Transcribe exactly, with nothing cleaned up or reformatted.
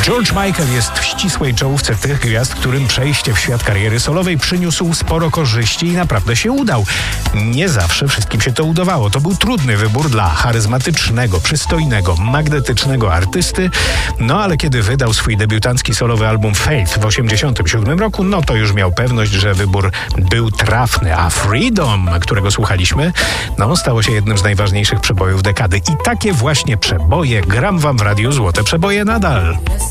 George Michael jest w ścisłej czołówce tych gwiazd, którym przejście w świat kariery solowej przyniósł sporo korzyści i naprawdę się udał. Nie zawsze wszystkim się to udawało. To był trudny wybór dla charyzmatycznego, przystojnego, magnetycznego artysty. No ale kiedy wydał swój debiutancki solowy album Faith w osiemdziesiątym siódmym roku, no to już miał pewność, że wybór był trafny. A Freedom, którego słuchaliśmy, no stało się jednym z najważniejszych przebojów dekady. I takie właśnie przeboje gram wam w radiu Złote Przeboje nadal.